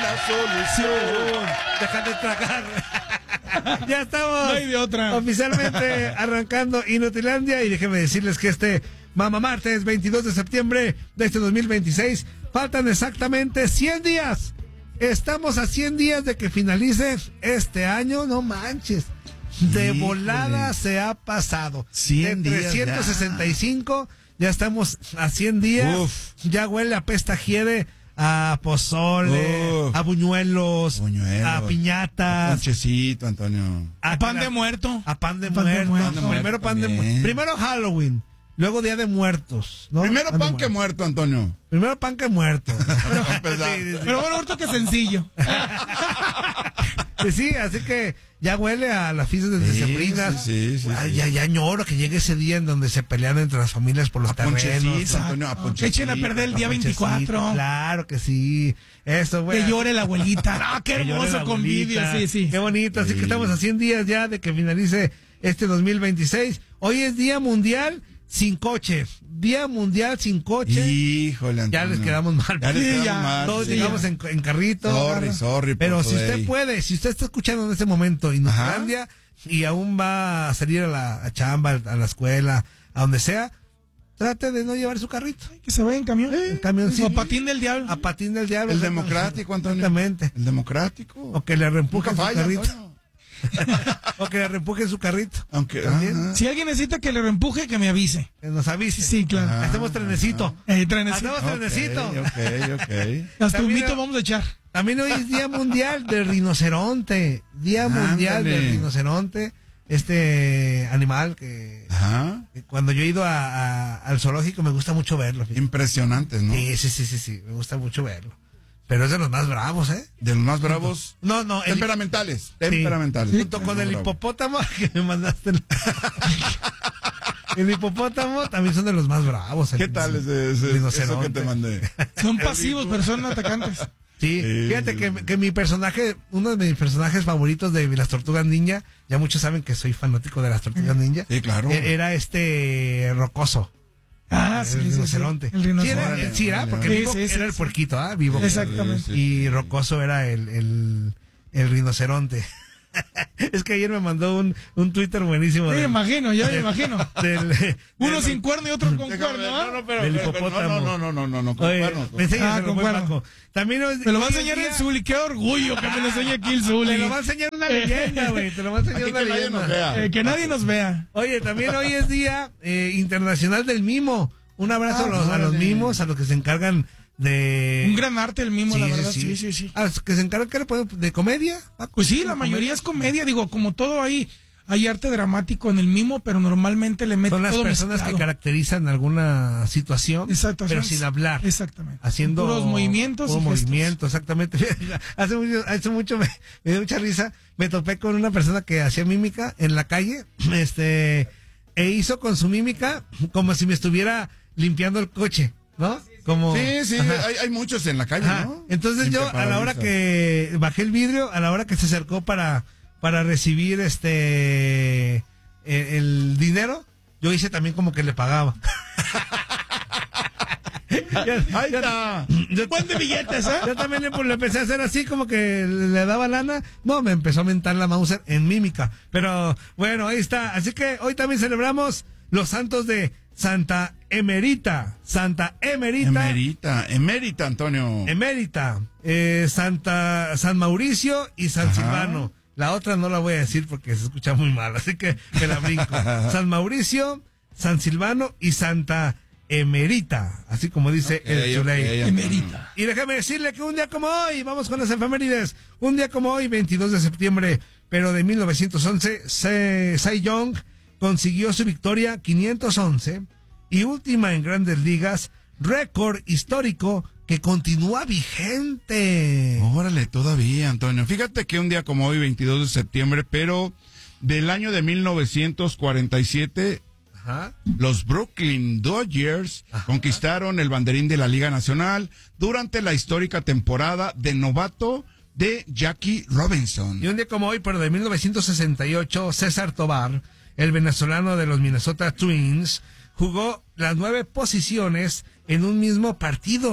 la solución. Deja de tragar. Ya estamos No hay de otra. oficialmente arrancando Inutilandia y déjenme decirles que este Mamá Martes 22 de septiembre de este 2026 faltan exactamente 100 días. Estamos a 100 días de que finalice este año, no manches. De volada se ha pasado. 100 de días 365 ya estamos a 100 días. Uf. Ya huele a pesta hiede, a pozole, Uf. a buñuelos, a piñatas, Ponchecito, Antonio. A pan de muerto. a pan de Pan de muerto. muerto. Primero pan de También. muerto. Primero Halloween, luego Día de Muertos, ¿no? Primero de pan que muertos. muerto, Antonio. Primero pan que muerto. Para empezar. Sí, sí, sí. Pero bueno, ahorita que sencillo. Sí, así que ya huele a las fiestas de Sí, decembrinas. sí. Ay, ya añoro que llegue ese día en donde se pelean entre las familias por los A ponchecito, terrenos. Antonio, a Que ponchecito. echen a perder el día Ponchecito, 24. Claro que sí. Eso, güey. Que llore la abuelita. Ah, qué Que llore hermoso la convivio. abuelita. Sí, sí. Qué bonito. Así Sí. que estamos a 100 días ya de que finalice este 2026. Hoy es Día Mundial sin coche. Día Mundial sin coche. Híjole, Antonio. Ya les quedamos mal. Ya les Sí, quedamos ya. mal. Todos sí. llegamos en carrito. Sorry. Pero por si usted today. puede, si usted está escuchando en este momento Inutilandia y aún va a salir a la chamba, a la escuela, a donde sea, trate de no llevar su carrito. Que se vaya en camión. El camión O patín del diablo. A patín del diablo. El democrático, Antonio. Exactamente. El democrático. O que le reempuje Nunca su falla, carrito. Antonio. O que le reempuje su carrito. Aunque. También. ajá. Si alguien necesita que le reempuje, que me avise. Que nos avise. Sí, claro. Hacemos trenecito. Trenecito. Hacemos trenecito. Ok. Hasta un También- mito vamos a echar. También hoy es Día Mundial del Rinoceronte. Día Mundial Ándale. del Rinoceronte. Este animal que Ajá. cuando yo he ido al zoológico me gusta mucho verlo. fíjate. Impresionantes, ¿no? Sí. Me gusta mucho verlo. Pero es de los más bravos, ¿eh? De los más bravos. No, el Temperamentales. Sí. Temperamentales. junto con el Bravo. hipopótamo que me mandaste. El hipopótamo también son de los más bravos. ¿Qué tal ese eso rinoceronte? que te mandé? Son pasivos, pero son atacantes. Sí, fíjate que mi personaje, uno de mis personajes favoritos de las Tortugas Ninja, ya muchos saben que soy fanático de las Tortugas Ninja. Sí, claro. Era Rocoso. Ah, sí, el sí, rinoceronte. sí. El rinoceronte. Sí, era, porque Sí, vivo sí, sí, era el sí. puerquito, vivo. Exactamente. Y Rocoso era el rinoceronte. Es que ayer me mandó un Twitter buenísimo. Me del- imagino, ya me imagino. Uno Uno sin cuerno y otro con cuerno, ¿ah? del hipopótamo. No, con Oye, cuernos. me enseñas el con buen cuerno. Paco. También Me lo va a hoy es enseñar día- el Zuli. Qué orgullo que me lo enseñe aquí el Zuli. Te lo va a enseñar una leyenda, güey. Te lo va a enseñar Aquí una que nadie leyenda. nos vea. Que nadie nos vea. Oye, también hoy es Día Internacional del Mimo. Un abrazo a los órale. mimos, a los que se encargan de... Un gran arte el mismo, la verdad. Sí. A los que se encargan ¿qué le ponen? De comedia. Paco? Pues sí, la mayoría es comedia. Digo, como todo ahí, hay arte dramático en el mimo, pero normalmente le meten Son las todo personas mezclado. que caracterizan algua situación, Exacto, pero son- sin hablar. Exactamente. Haciendo Puros movimientos puro y gestos. movimiento, exactamente. Hace mucho me dio mucha risa. Me topé con una persona que hacía mímica en la calle, e hizo con su mímica como si me estuviera limpiando el coche, ¿no? Como Sí, Ajá. hay muchos en la calle, Ajá. ¿no? Entonces Limpia yo a la hora parabrisas. que bajé el vidrio, a la hora que se acercó para recibir el dinero, yo hice también como que le pagaba. Ahí está. Buen de billetes, ¿eh? Yo también le empecé a hacer así como que le daba lana. No, me empezó a mentar la Mauser en mímica. Pero bueno, ahí está. Así que hoy también celebramos los santos de Santa Emerita. Santa Emerita. Emérita, Antonio. Emérita. San Mauricio y San Ajá. Silvano. La otra no la voy a decir porque se escucha muy mal, así que me la brinco. San Mauricio, San Silvano y Santa Emerita, así como dice el Chuley. Emerita. Y déjame decirle que un día como hoy, vamos con las efemérides, un día como hoy, 22 de septiembre, pero de 1911, Cy Young consiguió su victoria 511 y última en Grandes Ligas, récord histórico que continúa vigente. Órale, todavía, Antonio. Fíjate que un día como hoy, 22 de septiembre, pero del año de 1947, Ajá. los Brooklyn Dodgers conquistaron el banderín de la Liga Nacional durante la histórica temporada de novato de Jackie Robinson. Y un día como hoy, pero de 1968, César Tovar, el venezolano de los Minnesota Twins, jugó las 9 posiciones en un mismo partido.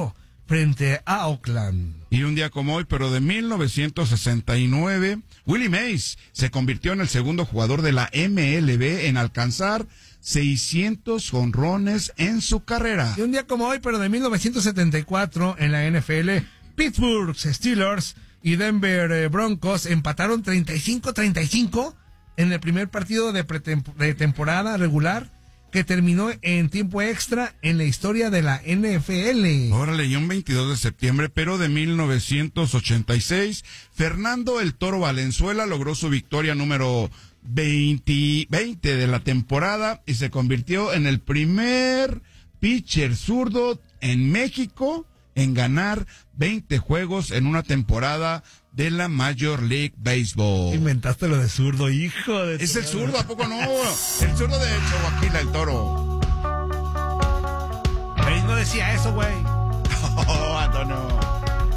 frente a Oakland. Y un día como hoy, pero de 1969, Willie Mays se convirtió en el segundo jugador de la MLB en alcanzar 600 jonrones en su carrera. Y un día como hoy, pero de 1974, en la NFL, Pittsburgh Steelers y Denver Broncos empataron 35-35 en el primer partido de temporada regular, que terminó en tiempo extra en la historia de la NFL. Órale, y un 22 de septiembre, pero de 1986, Fernando el Toro Valenzuela logró su victoria número 20 de la temporada y se convirtió en el primer pitcher zurdo en México en ganar 20 juegos en una temporada de la Major League Baseball. Inventaste lo de zurdo, hijo de... Es el zurdo, ¿a poco no? El zurdo de Chihuahua, el Toro. Pero no decía eso, güey. Oh, Antonio.